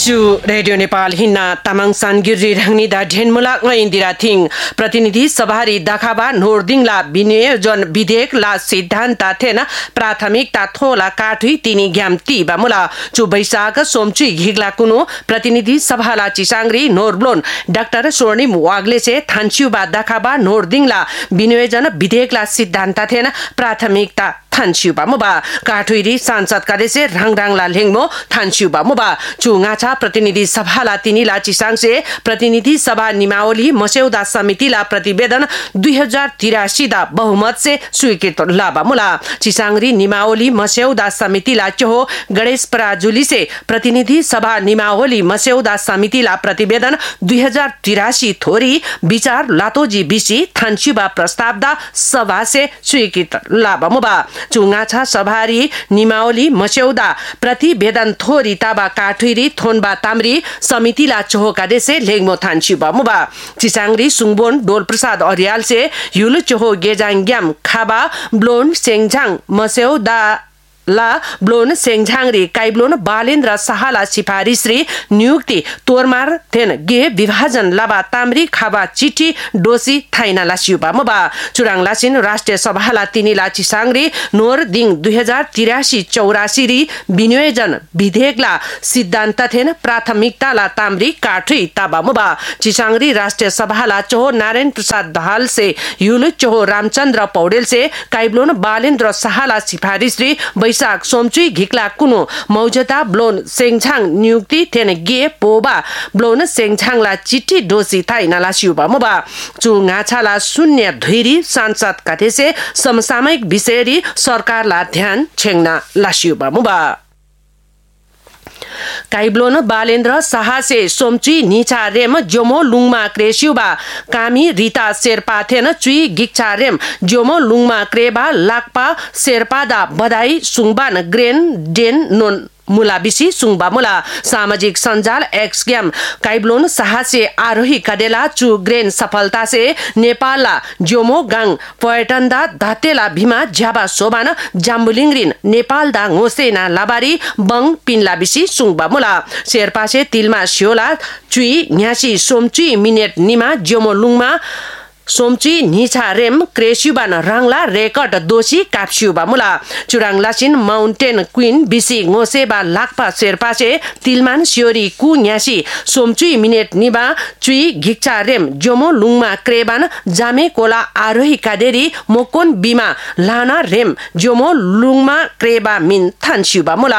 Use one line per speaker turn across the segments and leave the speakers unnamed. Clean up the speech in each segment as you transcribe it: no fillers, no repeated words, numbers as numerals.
सु रेडियो नेपाल हिन्ना तामाङ सानगिरी रङनी दा ढेनमुला इंदिरा थिङ प्रतिनिधि सभारी दाखाबा नोर्दिङला विनियोजन विधेयक ला सिद्धान्त थेन प्राथमिकता थोला काठुई तिनी ग्याम ती बामुला चु बैशाख सोमचुई घिगला कुनु प्रतिनिधि सभाला चिसांग्री नोरब्लोन डाक्टर स्वर्णिम वाग्लेसे थान्स्युबा दाखाबा नोर्दिङला विनियोजन विधेयक ला सिद्धान्त थेन प्राथमिकता थान्स्युबा मुबा काठुइरी सांसद कादेसे रङराङला लेङमो थान्स्युबा मुबा चुङाछा प्रतिनिधि सभाला तिनीला चिसाङसे प्रतिनिधि सभा निमावली मस्यौदा समितिला प्रतिवेदन 2083 दा बहुमत से स्वीकृत लाबा मुला चिसाङरी निमावली मस्यौदा समितिला चहो गणेश पराजुली से प्रतिनिधि सभा निमावली मस्यौदा समितिला प्रतिवेदन 2083 थोरी विचार लातोजी बिसी थान्स्युबा प्रस्ताव दा सभा से स्वीकृत लाबा मुबा चुङाछा सभारी निमावली मस्यौदा प्रतिवेदन थोरी ताबा काठुइरी थोनबा तामरी समितिला चोहोका देसे लेङमो थान्स्युबा मुबा चिसाङरी सुङबोन डोल प्रसाद अर्याल से युलु चोहो गेजाङ खाबा ब्लोन सेङझाङ मस्यौदा ला ब्लोन सेङझाङरी काइब्लोन बालेन्द्र साहाला सिफारिसरी नियुक्ति तोरमार थेन गे विभाजन लाबा तामरी खाबा चिठी डोसी थाइना लासियुबा मुबा चुराङ लासिन राष्ट्रिय सभाला तिनीला चिसाङरी नोर दिङ 2083-84 री विनियोजन विधेयकला सिद्धान्त थेन प्राथमिकता ला तामरी काठुई ताबा मुबा चिसाङरी राष्ट्रिय सभाला चोहो नारायण प्रसाद दाहाल से युलु चोहो रामचन्द्र पौडेल से काइब्लोन बालेन्द्र साहाला सिफारिसरी बैशाख सोमचुई घिक्ला कुनु मौजता ब्लोन सेङझाङ नियुक्ति थेन गे पोबा ब्लोन सेङझाङला चिठी डोसी थाइ नालासियुबा मुबा चुङाछाला शून्य धुइरी सांसद काथेसे समसामयिक विषयरी सरकारला ध्यान छेङ्ना लासियुबा मुबा काइब्लोन बालेन्द्र साहासे सोमचुई निचा रेम जोमो लुङमा क्रेस्युबा कामी रिता शेर्पा थेन चुई गिक्चा रेम जोमो लुङमा क्रेबा लाक्पा शेर्पादा बधाई सुङबान ग्रेन डेन नोन मुलाबिसी सुङबा मुला सामाजिक सञ्जाल एक्स ग्याम काइब्लोन साहासे आरोही कदेला चु ग्रेन सफलता से नेपालला जोमो गाङ पर्यटनदा धातेला भीमा झ्याबा सोबान जाम्बुलिङरिन नेपालदा ngोसेना लाबारी बङ पिनलाबिसी सुङबा मुला शेर्पासे तिलमा स्योला चुई न्यासी सोमचुई minute Nima Jomo लुङमा सोमचुई निछा RAM क्रेस्युबान राङला record दोषी काप्स्युबा मुला चुराङ लासिन माउन्टेन क्वीन बिसी ngोसेबा लाक्पा शेर्पासे तिलमान स्योरी कु न्यासी सोमचुई मिनेट निबा चुई घिक्चा रेम जोमो लुङमा क्रेबान जामे कोला आरोही कादेरी मोकोन बिमा लाना रेम जोमो लुङमा क्रेबा मिन थान्स्युबा मुला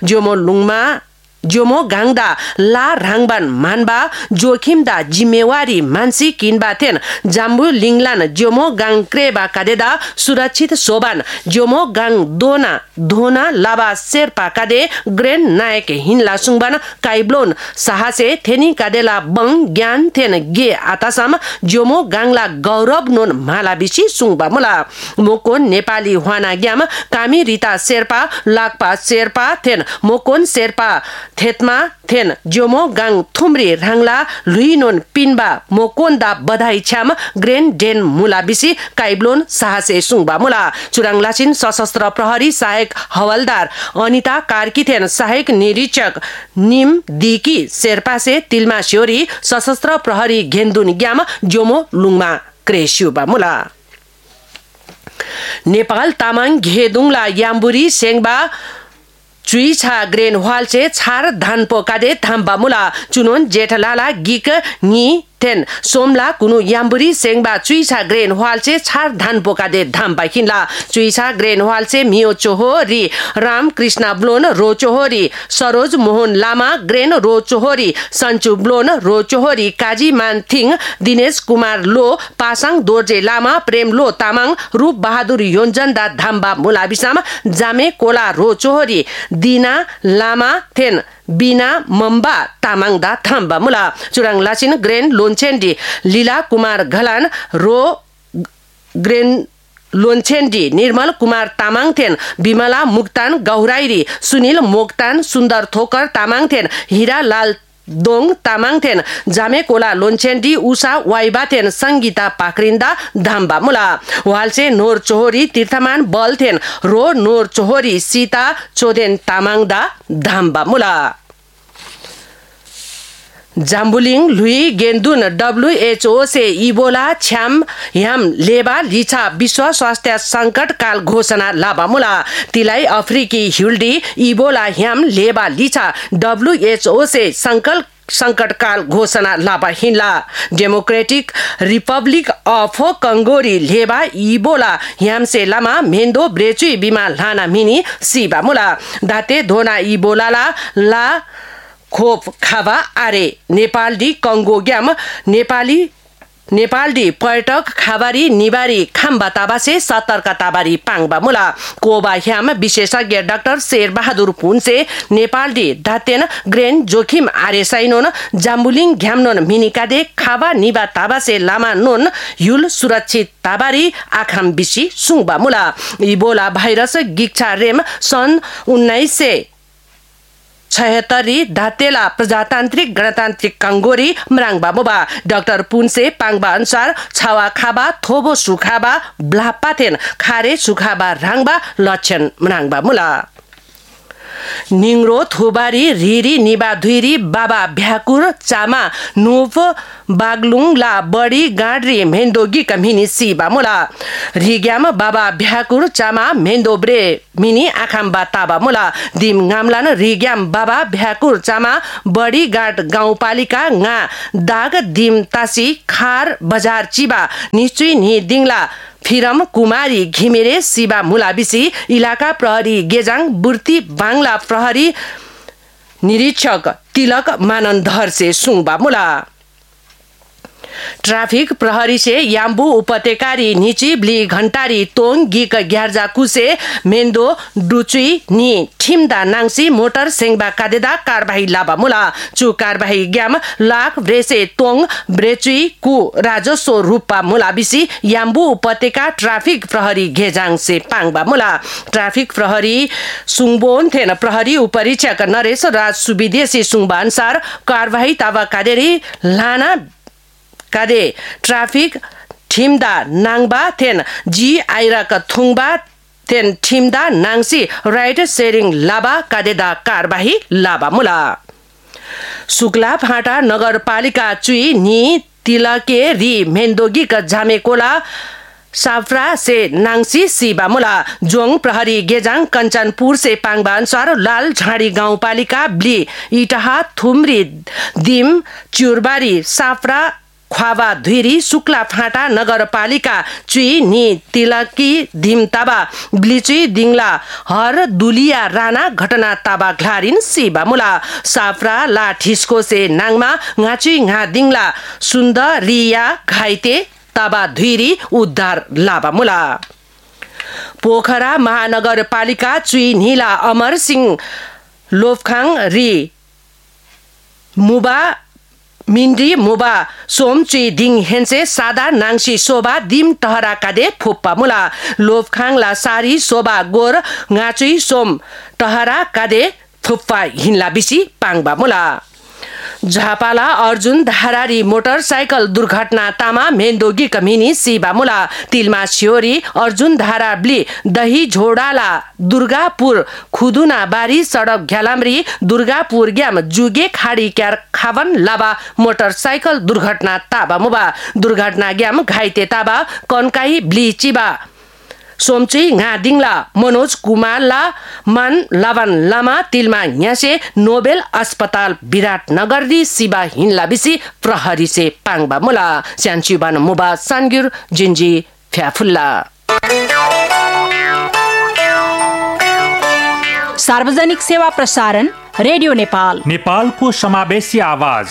जोमो गाङदा ला राङबान मानबा जोखिमदा जिम्मेवारी मानसी किनबा थेन जाम्बु लिङलान जोमो गाङ क्रेबा कादेदा सुरक्षित सोबान जोमो गाङ धोना लाबा शेर्पा कादे ग्रेन नायक हिनला सुङबान काइब्लोन साहासे थेनी कादेला बङ ज्ञान थेन गे आतासम जोमो गाङला गौरव नोन मालाबिसी सुङबा मुला मोकोन नेपाली हुवाना ग्याम कामी रिता शेर्पा लाक्पा शेर्पा थेन मोकोन शेर्पा थेतमा थेन जोमो गाङ थुम्री राङला लुइनोन पिनबा मोकोन्दा बधाई छ्याम ग्रेन डेन मुलाबिसी काइब्लोन साहसे सुङबा मुला चुराङ लासिन सशस्त्र प्रहरी सहायक हवलदार अनिता कार्की थेन सहायक निरीक्षक निम दिकी शेर्पासे तिलमा स्योरी सशस्त्र प्रहरी घेन्दुन ग्याम जोमो लुङमा क्रेस्युबा मुला नेपाल तामाङ घेदुङला याम्बुरी सेङबा चुइछा ग्रेन वालचे छार धान पोकादे थाम्बा मुला चुनोन जेठलाला गिक नि थेन सोमला कुनु याम्बुरी सेङबा चुइछा ग्रेन वालचे छार धान पोकादे धाम्बा खिनला चुइछा ग्रेन वालचे मियो चोहोरी राम कृष्ण ब्लोन रो चोहोरी सरोज मोहन लामा ग्रेन रो चोहोरी सन्चु ब्लोन रो चोहोरी काजी मानथिङ दिनेश कुमार लो पासाङ दोर्जे लामा प्रेम लो तामाङ रूप बहादुर योन्जन दा धाम्बा मुलाबिसाम जामे कोला रो चोहोरी दिना लामा थेन बिना मम्बा तामाङ दा थाम्बा मुला चुराङ लासिन ग्रेन लोन्चेन्डी लीला कुमार घलान रो ग्रेन लोन्चेन्डी निर्मल कुमार तामाङ थेन बिमला मुक्तान गौराइरी सुनिल मोक्तान सुन्दर थोकर तामाङ थेन हीरा लाल दोङ तामाङ थेन जामे कोला लोन्चेन्डी उषा वाइबा थेन संगीता पाक्रिन्दा धाम्बा मुला वालसे नोर चोहोरी तीर्थमान बल थेन रो नोर चोहोरी सीता चोदेन तामाङ दा धाम्बा मुला जाम्बुलिङ लुई गेन्दुन WHO से इबोला छ्याम ह्याम लेबा लिछा विश्व स्वास्थ्य संकट काल घोषणा लाबामुला तिलाई अफ्रिकी हिल्डी इबोला ह्याम लेबा लिछा WHO से संकट काल घोषणा लाबा हिन्ला डेमोक्रेटिक रिपब्लिक अफ कंगोरी लेबा इबोला ह्यामसे लामा मेन्दो ब्रेचुई बिमा लाना मिनी सिबा मुला दाते धोना इबोला ला खोप खाबा आरे नेपालडी कंगो ग्याम नेपालडी पर्यटक खाबारी निबारी खाम्बा ताबासे सतर्क ताबारी पाङबा मुला कोबा ह्याम विशेषज्ञ डाक्टर शेरबहादुर पुन्से नेपालडी दातेन ग्रेन जोखिम आरे साइनोन जाम्बुलिङ घ्यामनोन मिनिकादे खाबा निबा ताबासे लामा नोन युल सुरक्षित ताबारी आखाम बिसी सुङबा मुला इबोला भाइरस गिक्छा रेम सन् 1976 धातेला प्रजातान्त्रिक गणतान्त्रिक कंगोरी मराङबा मुबा डाक्टर पुन्से पाङबा अनुसार छावा खाबा थोबो सुखाबा ब्लापाथेन खारे सुखाबा राङबा लक्षण मराङबा मुला निङरो थोबारी रिरी निबा धुइरी बाबा भ्याकुर चामा नोभ बागलुङ ला बडी गाड्री मेन्दोगी कमिनी सिबा मुला रिग्याम बाबा भ्याकुर चामा मेन्दोब्रे मिनी आखाम्बा ताबा मुला दिम गामलान रिग्याम बाबा भ्याकुर चामा बडी गाड गाउँपालिका गा दाग दिम तासी खार बजार चिबा निश्चुई नि दिङला फिरम कुमारी घिमिरे सिबा मुलाबिसी इलाका प्रहरी गेजाङ बुर्ती बाङ्ला प्रहरी निरीक्षक तिलक मानन्दर से सुङबा मुला ट्राफिक प्रहरी से याम्बु उपत्यकारी निची ब्ली घंटारी तोङ गिक ग्यार्जा कुसे मेन्दो डुचुई नि ठिमदा नाङसी मोटर सेङबा कादेदा कारबाही लाबा मुला चु कारबाही ग्याम लाख ब्रेसे तोङ ब्रेचुई कु राजस्व रूपा मुला बिसी याम्बु उपत्यका ट्राफिक प्रहरी घेजाङ से पाङबा मुला ट्राफिक प्रहरी सुङबोन थेन प्रहरी उपरीक्षक नरेश राज सुविदेशी सुङबा अनुसार कारबाही ताबा कादेरी लाना कादे ट्राफिक ठिमदा नाङबा थेन जी आइराक थुङबा थेन ठिमदा नाङसी राइड शेयरिङ लाबा कादेदा कारबाही लाबा मुला सुक्ला फाटा नगरपालिका चुई नि तिलके रि मेन्दोगी का झामेकोला साफ्रा से नाङसी सिबा मुला जोङ प्रहरी गेजाङ कञ्चनपुर से पाङबा अनुसार लाल झाडी गाउँपालिका ब्ली इटाहा थुम्री दिम चुरबारी साफ्रा ख्वाबा धुइरी शुक्ला फाटा नगरपालिका चुई नि तिलकी धिम ताबा ब्लिचुई दिङला हर दुलिया राणा घटना ताबा घ्लारिन सिबा मुला साफ्रा ला ठिस्को से नाङमा ngaचुई nga दिङला सुन्दरिया घाइते ताबा धुइरी उद्धार लाबा मुला पोखरा महानगरपालिका चुई नीला अमर सिंह लोफखाङ रि मुबा मिन्ड्री मुबा सोमची दिङ हेन्से सादा नाङसी शोभा दिम टहरा कादे फुप्पा मुला लोफखाङ ला सारी शोभा गोर ngaचुई सोम टहरा कादे फुप्पा हिन्ला बिसी पाङबा मुला झापाला अर्जुन धारारी मोटरसाइकल दुर्घटना तामा मेन्दोगी कमिनी सिबा मुला तिलमा छियोरी अर्जुन धारा ब्ली दही झोडाला दुर्गापुर खुदुना बारी सडक घ्यालाम्री दुर्गापुर ग्याम जुगे खाडी क्यार खावन लाबा मोटरसाइकल दुर्घटना ताबा मुबा दुर्घटना ग्याम घाइते ताबा कन्काई ब्ली चिबा सोमची दिङला मनोज कुमारला मान लाvan लामा तिलमा न्यासे नोबेल अस्पताल विराटनगर दी सिबा हिन्ला बिसी प्रहरी से पाङबा मुला स्यान्चुबान मुबा सानगिर जिन्जी फ्याफुल्ला
सार्वजनिक सेवा प्रसारण रेडियो नेपाल
नेपालको समावेशी आवाज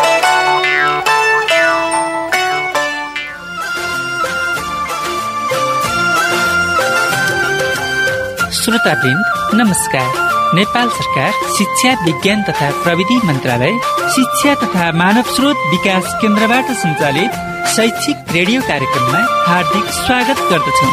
श्रोतावृन्द नमस्कार। नेपाल सरकार शिक्षा विज्ञान तथा प्रविधि मन्त्रालय शिक्षा तथा मानव स्रोत विकास केन्द्रबाट सञ्चालित शैक्षिक रेडियो कार्यक्रममा हार्दिक स्वागत गर्दछौँ।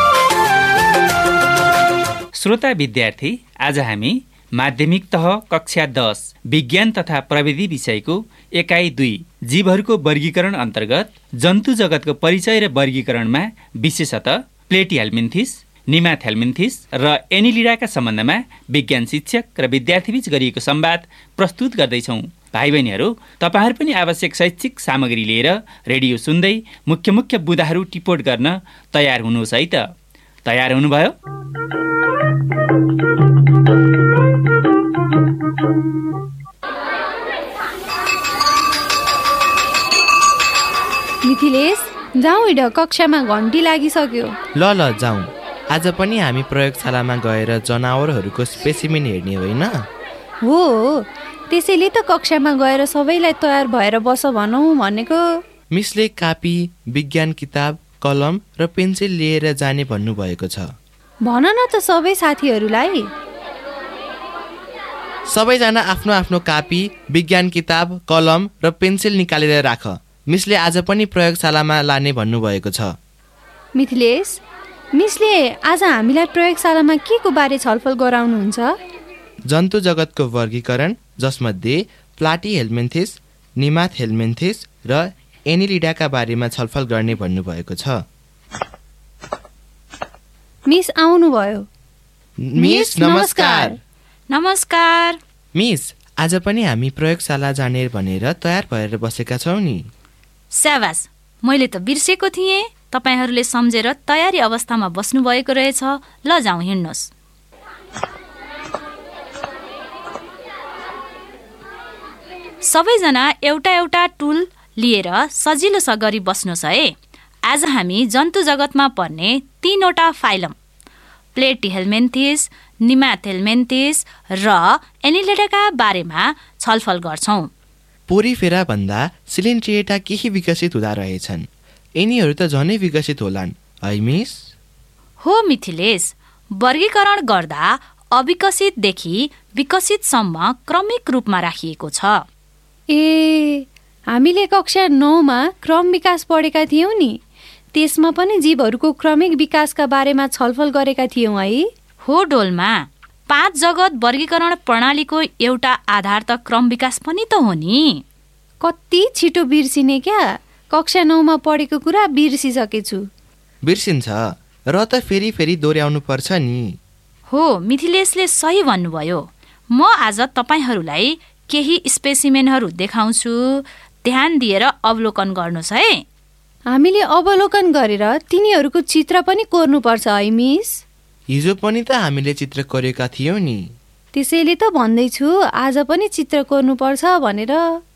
श्रोता विद्यार्थी, आज हामी माध्यमिक तह कक्षा 10 विज्ञान तथा प्रविधि विषयको एकाइ 2 जीवहरूको वर्गीकरण अन्तर्गत जन्तु जगतको परिचय र वर्गीकरणमा विशेषतः प्लेटिहेल्मिन्थिस, निमाथेल्मिन्थिस र एनिलिडाका सम्बन्धमा विज्ञान शिक्षक र विद्यार्थीबीच गरिएको संवाद प्रस्तुत गर्दैछौँ। भाइ बहिनीहरू, तपाईहरु पनि आवश्यक शैक्षिक सामग्री लिएर रेडियो सुन्दै मुख्य मुख्य बुँदाहरू टिपोट गर्न तयार हुनुहोस् है त। तयार हुनुभयो?
मिथिलेश, जाउँ हिँड, कक्षामा घन्टी लागिसक्यो।
ल जाउँ। आज पनि हामी प्रयोगशालामा गएर जनावरहरूको स्पेसिमेन हेर्ने होइन?
हो, त्यसैले त कक्षामा गएर सबैलाई तयार भएर बस भनौँ भनेको।
मिसले कापी, विज्ञान किताब, कलम र पेन्सिल लिएर जाने भन्नुभएको छ।
भन न त सबै साथीहरूलाई।
सबैजना आफ्नो आफ्नो कापी, विज्ञान किताब, कलम र पेन्सिल निकालेर राख। मिसले आज पनि प्रयोगशालामा लाने भन्नुभएको छ।
मिथिलेश, मिसले आज हामीलाई प्रयोगशालामा के को बारे छलफल गराउनुहुन्छ?
जन्तु जगतको वर्गीकरण, जसमध्ये प्लाटीहेल्मिन्थिस, निमाथहेल्मिन्थिस र एनिलिडाका बारेमा छलफल गर्ने भन्नुभएको छ।
मिस आउनुभयो।
मिस नमस्कार।
नमस्कार।
मिस, आज पनि हामी प्रयोगशाला जाने भनेर तयार भएर बसेका छौँ नि।
स्याबास, मैले त बिर्सेको थिएँ। तपाईहरूले सम्झेर तयारी अवस्थामा बस्नुभएको रहेछ। ल जाउँ, हिँड्नुहोस्। सबैजना एउटा एउटा टुल लिएर सजिलो गरी बस्नुहोस् है। आज हामी जन्तु जगतमा पर्ने 3वटा फाइलम प्लेटीहेल्मिन्थिस, निमाथहेल्मिन्थिस र एनिलिडाका बारेमा छलफल गर्छौँ।
पोरिफेरा भन्दा सिलिन्ट्रिएटा केही विकसित हुँदा रहेछन्। यिनीहरू त झनै विकसित होलान् है मिस?
हो मिथिलेश, वर्गीकरण गर्दा अविकसितदेखि विकसितसम्म क्रमिक रूपमा राखिएको छ।
ए, हामीले कक्षा 9मा क्रम विकास पढेका थियौँ नि। त्यसमा पनि जीवहरूको क्रमिक विकासका बारेमा छलफल गरेका थियौँ है?
हो डोल्मा, 5 जगत वर्गीकरण प्रणालीको एउटा आधार त क्रम विकास पनि त हो नि।
कति छिटो बिर्सिने क्या, कक्षा 9मा पढेको कुरा बिर्सिसकेछु।
बिर्सिन्छ र त फेरि दोहोऱ्याउनु पर्छ नि।
हो, मिथिलेशले सही भन्नुभयो। म आज तपाईहरूलाई केही स्पेसिमेनहरू देखाउँछु। ध्यान दिएर अवलोकन गर्नुहोस् है।
हामीले अवलोकन गरेर तिनीहरूको चित्र पनि कोर्नुपर्छ है मिस?
हिजो पनि त हामीले चित्र कोरेका थियौँ नि।
त्यसैले त भन्दैछु आज पनि चित्र कोर्नुपर्छ भनेर।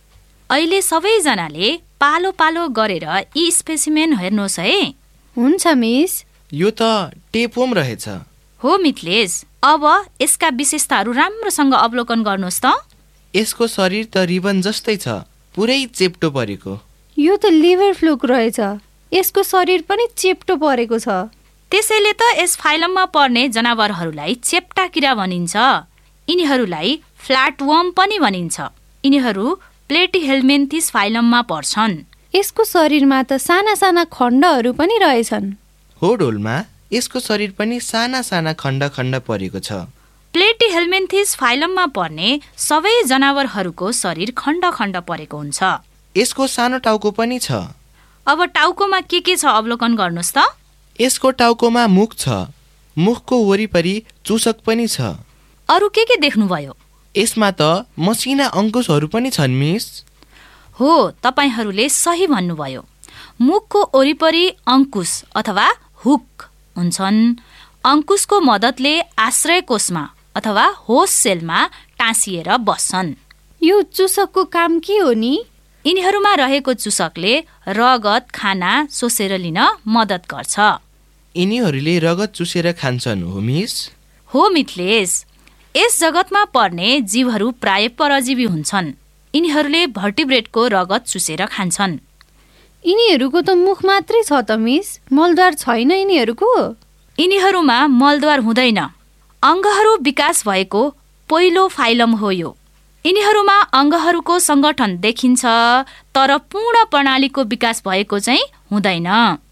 अहिले सबैजनाले पालो पालो गरेर यी स्पेसिमेन हेर्नुहोस् है।
हुन्छ मिस।
यो त टेपवर्म रहेछ।
हो मिथिलेश, अब यसका विशेषताहरू राम्रोसँग अवलोकन गर्नुहोस् त।
यसको शरीर त रिबन जस्तै छ, पुरै चेप्टो परेको।
यो त लिभर फ्लुक रहेछ, यसको शरीर पनि चेप्टो परेको छ।
त्यसैले त यस फाइलममा पर्ने जनावरहरूलाई चेप्टा किरा भनिन्छ। यिनीहरूलाई फ्ल्याटवर्म पनि भनिन्छ। यिनीहरू प्लेटीहेल्मिन्थिस फाइलममा पर्छन्।
यसको शरीरमा त साना साना खण्डहरू पनि रहेछन्।
हो डोल्मा, यसको शरीर पनि साना साना खण्ड परेको छ।
प्लेटीहेल्मिन्थिस फाइलममा पर्ने सबै जनावरहरूको शरीर खण्ड परेको हुन्छ।
यसको सानो टाउको पनि छ।
अब टाउकोमा के छ अवलोकन गर्नुहोस् त।
यसको टाउकोमा मुख छ। मुखको वरिपरि चुसक पनि छ।
अरू के देख्नुभयो?
यसमा त मसिना अङ्कुशहरू पनि छन् मिस।
हो, तपाईहरूले सही भन्नुभयो। मुखको वरिपरि अङ्कुश अथवा हुक हुन्छन्। अङ्कुशको मद्दतले आश्रय कोषमा अथवा होस्ट सेलमा टाँसिएर बस्छन्।
यो चुसकको काम के हो नि?
यिनीहरूमा रहेको चुसकले रगत, खाना सोसेर लिन मद्दत गर्छ।
यिनीहरूले रगत चुसेर खान्छन् हो मिस?
हो मिथिलेश, यस जगतमा पर्ने जीवहरू प्राय परजीवी हुन्छन्। यिनीहरूले भर्टिब्रेटको रगत चुसेर खान्छन्।
यिनीहरूको त मुख मात्रै छ त मिस, मलद्वार छैन यिनीहरूको?
यिनीहरूमा मलद्वार हुँदैन। अङ्गहरू विकास भएको पहिलो फाइलम हो यो। यिनीहरूमा अङ्गहरूको सङ्गठन देखिन्छ, तर पूर्ण प्रणालीको विकास भएको चाहिँ हुँदैन।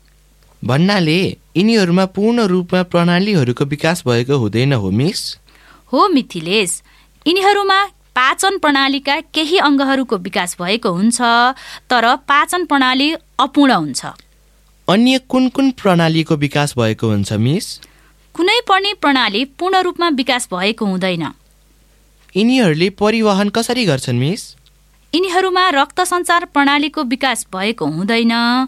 भन्नाले यिनीहरूमा पूर्ण रूपमा प्रणालीहरूको विकास भएको हुँदैन हो मिस?
हो मिथिलेश, यिनीहरूमा पाचन प्रणालीका केही अङ्गहरूको विकास भएको हुन्छ, तर पाचन प्रणाली अपूर्ण हुन्छ।
अन्य कुन प्रणालीको विकास भएको हुन्छ मिस?
कुनै पनि प्रणाली पूर्ण रूपमा विकास भएको हुँदैन।
यिनीहरूले परिवहन कसरी गर्छन् मिस?
यिनीहरूमा रक्त सञ्चार प्रणालीको विकास भएको हुँदैन।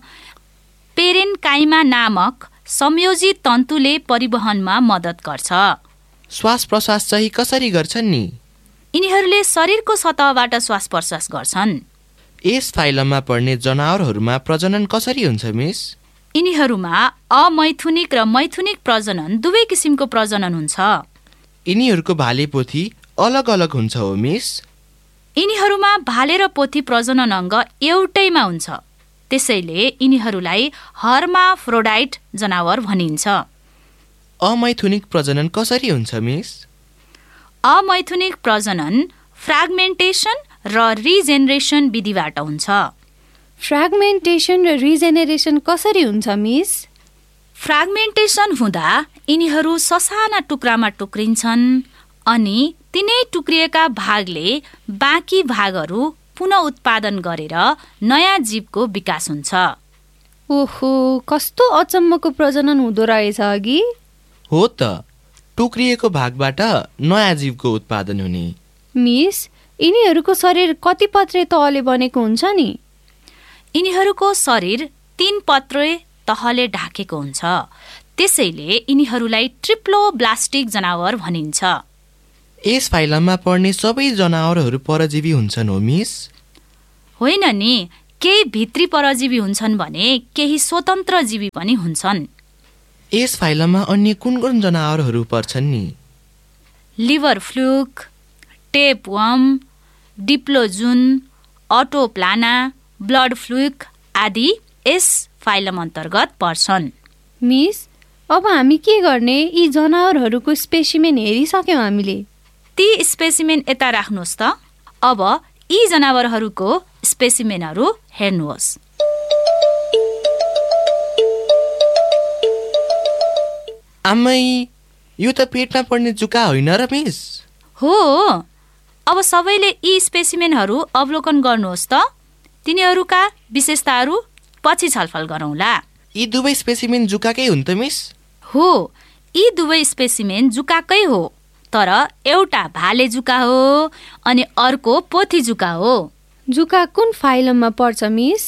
पेरेन्काइमा नामक संयोजित तन्तुले परिवहनमा मद्दत गर्छ।
श्वास प्रश्वास चाहिँ कसरी गर्छन् नि?
यिनीहरूले शरीरको सतहबाट श्वास प्रश्वास गर्छन्।
यस फाइलममा पर्ने जनावरहरूमा प्रजनन कसरी हुन्छ मिस?
यिनीहरूमा अमैथुनिक र मैथुनिक प्रजनन दुवै किसिमको प्रजनन हुन्छ।
यिनीहरूको भाले पोथी अलग अलग हुन्छ हो मिस?
यिनीहरूमा भाले र पोथी प्रजनन अङ्ग एउटैमा हुन्छ, त्यसैले यिनीहरूलाई हर्माफ्रोडाइट जनावर भनिन्छ।
अमैथुनिक प्रजनन कसरी हुन्छ मिस?
अमैथुनिक प्रजनन फ्र्यागमेन्टेसन र रिजेनरेसन विधिबाट हुन्छ।
फ्र्यागमेन्टेसन र रिजेनेरेसन कसरी हुन्छ मिस?
फ्र्यागमेन्टेसन हुँदा यिनीहरू ससाना टुक्रामा टुक्रिन्छन् अनि तिनै टुक्रिएका भागले बाँकी भागहरू पुनः उत्पादन गरेर नयाँ जीवको विकास हुन्छ।
ओहो, कस्तो अचम्मको प्रजनन हुँदो रहेछ अघि।
हो त, टुक्रिएको भागबाट नयाँ जीवको उत्पादन हुने।
मिस, यिनीहरूको शरीर कति पत्रे तहले बनेको हुन्छ नि?
यिनीहरूको शरीर 3 पत्रे तहले ढाकेको हुन्छ, त्यसैले यिनीहरूलाई ट्रिप्लोब्लास्टिक जनावर भनिन्छ।
यस फाइलममा पर्ने सबै जनावरहरू परजीवी हुन्छन् हो मिस?
होइन नि, केही भित्री परजीवी हुन्छन् भने केही स्वतन्त्र जीवी पनि हुन्छन्।
यस फाइलममा अन्य कुन कुन जनावरहरू पर्छन् नि?
Liver fluke, tapeworm, डिप्लोजुन, अटोप्लाना, blood fluke आदि यस फाइलम अन्तर्गत पर्छन्।
मिस, अब हामी के गर्ने? यी जनावरहरूको स्पेसिमेन हेरिसक्यौँ हामीले।
ती स्पेसिमेन यता राख्नुहोस् त। अब यी जनावरहरूको स्पेसिमेनहरू हेर्नुहोस्।
आमै, यो त पेटमा पर्ने जुका होइन र मिस?
हो, अब सबैले यी स्पेसिमेनहरू अवलोकन गर्नुहोस् त। तिनीहरूका विशेषताहरू पछि छलफल गरौँला।
यी दुवै स्पेसिमेन जुकाकै हुन् त मिस?
हो, यी दुवै स्पेसिमेन जुकाकै हो, तर एउटा भाले जुका हो अनि अर्को पोथी जुका हो।
जुका कुन फाइलममा पर्छ मिस?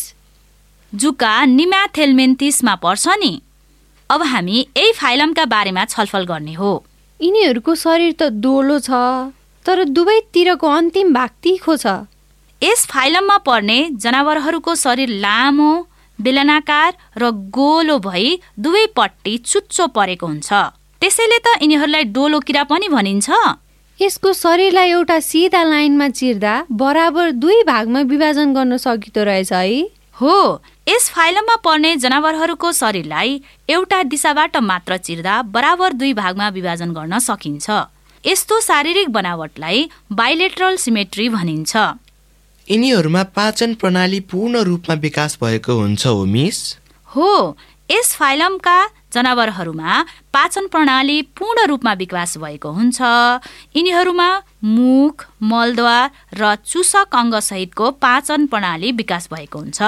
जुका निम्याथेल्मेन्थिसमा पर्छ नि। अब हामी यही फाइलमका बारेमा छलफल गर्ने हो।
यिनीहरूको शरीर त डोलो छ, तर दुवैतिरको अन्तिम भाग तिखो छ।
यस फाइलममा पर्ने जनावरहरूको शरीर लामो, बेलनाकार र गोलो भई दुवैपट्टि चुच्चो परेको हुन्छ, त्यसैले त यिनीहरूलाई डोलो किरा पनि भनिन्छ।
यसको शरीरलाई एउटा सिधा लाइनमा चिर्दा बराबर 2 भागमा विभाजन गर्न सकिँदो रहेछ है।
हो, यस फाइलममा पर्ने जनावरहरूको शरीरलाई एउटा दिशाबाट मात्र चिर्दा बराबर 2 भागमा विभाजन गर्न सकिन्छ। यस्तो शारीरिक बनावटलाई बाइलेटरल सिमेट्री भनिन्छ।
यिनीहरूमा पाचन प्रणाली पूर्ण रूपमा विकास भएको हुन्छ हो मिस?
हो, यस फाइलमका जनावरहरूमा पाचन प्रणाली पूर्ण रूपमा विकास भएको हुन्छ। यिनीहरूमा मुख, मलद्वार र चुसक अङ्गसहितको पाचन प्रणाली विकास भएको हुन्छ।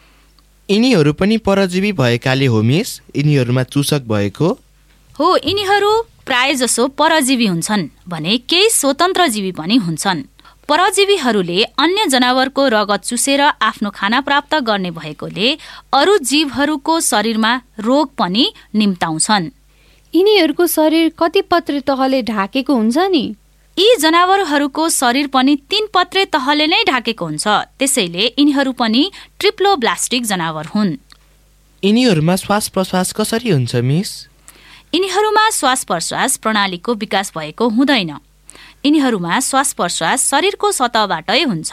यिनीहरू पनि परजीवी भएकाले हो मिस यिनीहरूमा चुसक भएको?
हो, यिनीहरू प्रायजसो परजीवी हुन्छन् भने केही स्वतन्त्र जीवी पनि हुन्छन्। परजीवीहरूले अन्य जनावरको रगत चुसेर आफ्नो खाना प्राप्त गर्ने भएकोले अरू जीवहरूको शरीरमा रोग पनि निम्ताउँछन्।
यिनीहरूको शरीर कति पत्रे तहले ढाकेको हुन्छ नि?
यी जनावरहरूको शरीर पनि 3 पत्रे तहले नै ढाकेको हुन्छ, त्यसैले यिनीहरू पनि ट्रिप्लोब्लास्टिक जनावर हुन्।
यिनीहरूमा श्वास प्रश्वास कसरी हुन्छ मिस?
यिनीहरूमा श्वास प्रश्वास प्रणालीको विकास भएको हुँदैन। यिनीहरूमा श्वास प्रश्वास शरीरको सतहबाटै हुन्छ।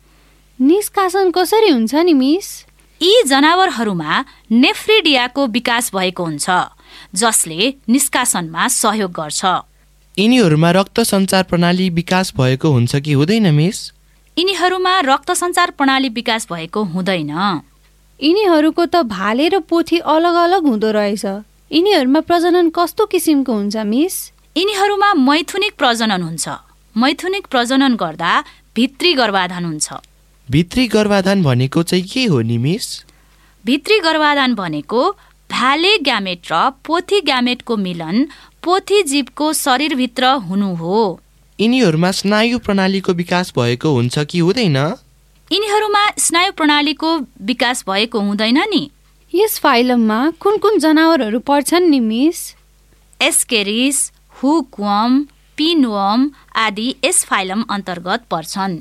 निष्कासन कसरी हुन्छ नि मिस?
यी जनावरहरूमा नेफ्रिडियाको विकास भएको हुन्छ, जसले निष्कासनमा सहयोग गर्छ।
यिनीहरूमा रक्त सञ्चार प्रणाली विकास भएको हुन्छ कि हुँदैन मिस?
यिनीहरूमा रक्त सञ्चार प्रणाली विकास भएको हुँदैन।
यिनीहरूको त भाले र पोथी अलग अलग हुँदो रहेछ। यिनीहरूमा प्रजनन कस्तो किसिमको हुन्छ मिस?
यिनीहरूमा मैथुनिक प्रजनन हुन्छ। मैथुनिक प्रजनन गर्दा भित्री गर्भाधान हुन्छ।
भित्री गर्भाधान भनेको चाहिँ के हो नि मिस?
भित्री गर्भाधान भनेको भाले ग्यामेट र पोथी ग्यामेटको मिलन पोथी जीवको शरीरभित्र हुनु हो।
यिनीहरूमा स्नायु प्रणालीको विकास भएको हुन्छ कि हुँदैन?
यिनीहरूमा स्नायु प्रणालीको विकास भएको हुँदैन नि।
यस फाइलममा कुन कुन जनावरहरू पर्छन् नि मिस?
एस्केरिस, हुकवर्म, पिनवर्म आदि यस फाइलम अन्तर्गत पर्छन्।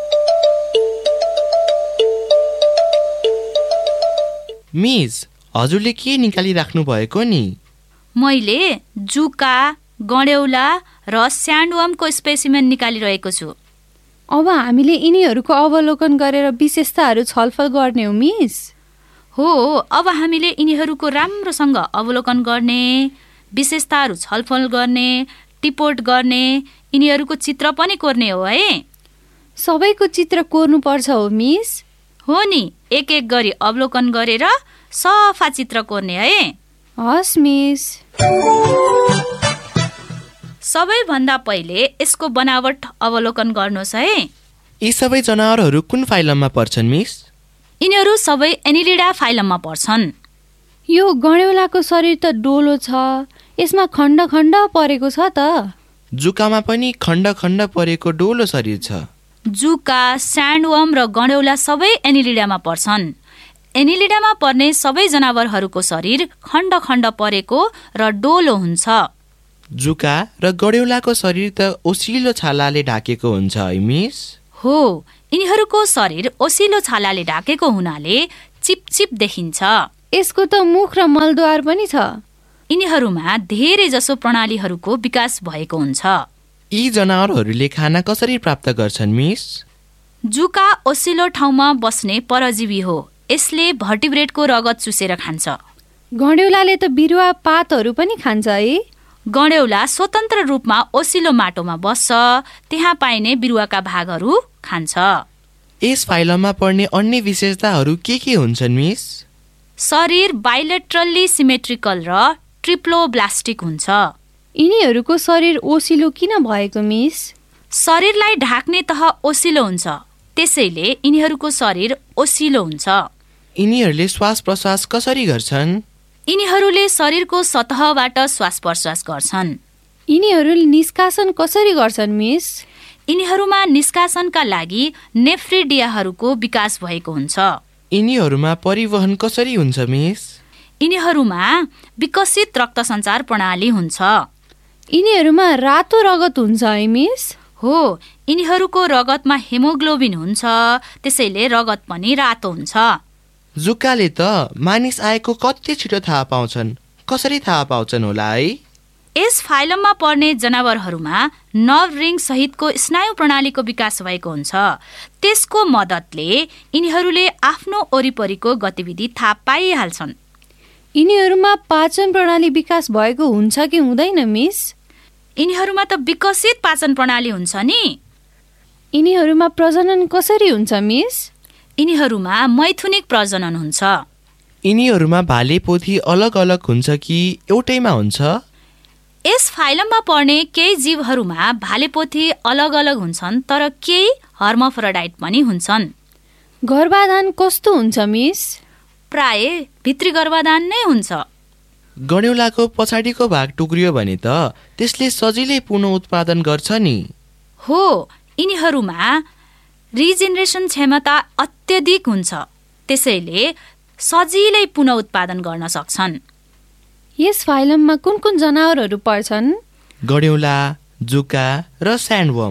मिस, हजुरले के निकालिराख्नु भएको नि?
मैले जुका, गडेउला र स्यान्डवर्मको स्पेसिमेन निकालिरहेको छु।
अब हामीले यिनीहरूको अवलोकन गरेर विशेषताहरू छलफल गर्ने हो मिस?
हो, अब हामीले यिनीहरूको राम्रोसँग अवलोकन गर्ने, विशेषताहरू छलफल गर्ने, टिपोट गर्ने, यिनीहरूको चित्र पनि कोर्ने हो है।
सबैको चित्र कोर्नुपर्छ हो मिस?
हो नि, एक एक गरी अवलोकन गरेर सफा चित्र कोर्ने है।
हस् मिस।
सबैभन्दा पहिले यसको बनावट अवलोकन गर्नुहोस् है।
यी सबै जनावरहरू कुन फाइलममा पर्छन् मिस?
यिनीहरू सबै एनिलिडा फाइलममा पर्छन्।
यो गडेउलाको शरीर त डोलो छ, यसमा खण्ड खण्ड परेको छ त।
जुकामा पनि खण्ड खण्ड परेको डोलो शरीर छ।
जुका, स्यान्डवर्म र गडेउला सबै एनिलिडामा पर्छन्। एनिलिडामा पर्ने सबै जनावरहरूको शरीर खण्ड खण्ड परेको र डोलो हुन्छ।
जुका र गडेउलाको शरीर त ओसिलो छालाले ढाकेको हुन्छ है मिस?
हो, यिनीहरूको शरीर ओसिलो छालाले ढाकेको हुनाले चिपचिप देखिन्छ।
यसको त मुख र मलद्वार पनि छ।
यिनीहरूमा धेरै जसो प्रणालीहरूको विकास भएको हुन्छ।
यी जनावरहरूले खाना कसरी प्राप्त गर्छन् मिस?
जुका ओसिलो ठाउँमा बस्ने परजीवी हो, यसले भर्टिब्रेटको रगत चुसेर खान्छ।
गडेउलाले त बिरुवा पातहरू पनि खान्छ है?
गडेउला स्वतन्त्र रूपमा ओसिलो माटोमा बस्छ, त्यहाँ पाइने बिरुवाका भागहरू खान्छ।
यस फाइलममा पर्ने अन्य विशेषताहरू के हुन्छन् मिस?
शरीर बाइलेटरल्ली सिमेट्रिकल र ट्रिप्लोब्लास्टिक हुन्छ।
यिनीहरूको शरीर ओसिलो किन भएको मिस?
शरीरलाई ढाक्ने तह ओसिलो हुन्छ, त्यसैले यिनीहरूको शरीर ओसिलो हुन्छ।
यिनीहरूले श्वास प्रश्वास कसरी गर्छन्?
यिनीहरूले शरीरको सतहबाट श्वास प्रश्वास गर्छन्।
यिनीहरूले निष्कासन कसरी गर्छन् मिस?
यिनीहरूमा निष्कासनका लागि नेफ्रिडियाहरूको विकास भएको हुन्छ।
यिनीहरूमा परिवहन कसरी हुन्छ मिस?
यिनीहरूमा विकसित रक्त सञ्चार प्रणाली हुन्छ।
यिनीहरूमा रातो रगत हुन्छ है मिस?
हो, यिनीहरूको रगतमा हेमोग्लोबिन हुन्छ, त्यसैले रगत पनि रातो हुन्छ।
जुकाले त मानिस आएको कति छिटो थाहा पाउँछन्, कसरी थाहा पाउँछन् होला है?
यस फाइलममा पर्ने जनावरहरूमा नर्भ रिङ सहितको स्नायु प्रणालीको विकास भएको हुन्छ। त्यसको मद्दतले यिनीहरूले आफ्नो वरिपरिको गतिविधि थाहा पाइहाल्छन्।
यिनीहरूमा पाचन प्रणाली विकास भएको हुन्छ कि हुँदैन मिस?
यिनीहरूमा त विकसित पाचन प्रणाली हुन्छ नि।
यिनीहरूमा प्रजनन कसरी हुन्छ मिस?
यिनीहरूमा मैथुनिक प्रजनन हुन्छ।
यिनीहरूमा भाले पोथी अलग अलग हुन्छ कि एउटैमा हुन्छ?
यस फाइलममा पर्ने केही जीवहरूमा भालेपोथी अलग अलग हुन्छन्, तर केही हर्मफ्रोडाइट पनि हुन्छन्।
गर्भाधान कस्तो हुन्छ मिस?
प्राय भित्री गर्भाधान नै हुन्छ।
गडेउलाको पछाडिको भाग टुक्रियो भने त त्यसले सजिलै पुनः उत्पादन गर्छ नि।
हो, यिनीहरूमा रिजेनरेसन क्षमता अत्यधिक हुन्छ, त्यसैले सजिलै पुनः उत्पादन गर्न सक्छन्।
यस फाइलममा कुन कुन जनावरहरू पर्छन्?
गडेउला, जुका र स्यान्डवर्म।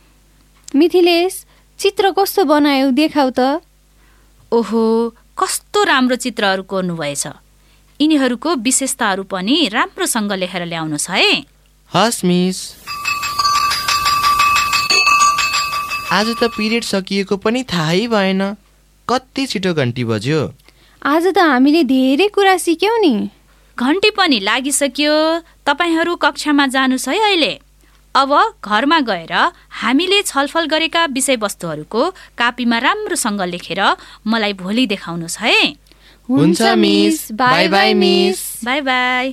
मिथिलेश, चित्र कस्तो बनायौ देखाउ त।
ओहो, कस्तो राम्रो चित्रहरू कोर्नुभएछ। यिनीहरूको विशेषताहरू पनि राम्रोसँग लेखेर ल्याउनुहोस् है।
हस् मिस। आज त पिरियड सकिएको पनि थाहै भएन, कति छिटो घन्टी बज्यो।
आज त हामीले धेरै कुरा सिक्यौं नि।
घन्टी पनि लागिसक्यो। तपाईहरू कक्षामा जानुस् है अहिले। अब घरमा गएर हामीले छलफल गरेका विषयवस्तुहरूको कापीमा राम्रोसँग लेखेर मलाई भोलि देखाउनुहोस् है।
हुन्छ miss. By by miss.
By by.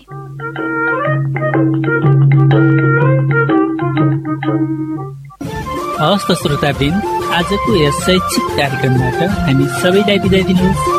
हवस् त श्रोतावृन्द, आजको यस शैक्षिक कार्यक्रमबाट हामी सबैलाई बिदा दिनुहोस्।